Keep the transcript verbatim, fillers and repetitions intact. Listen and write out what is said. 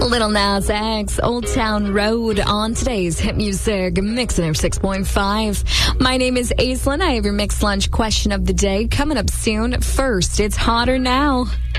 Little Nas X, Old Town Road on today's Hit Music Mix of six point five. My name is Aislinn. I have your mixed lunch question of the day coming up soon. First, it's hotter now.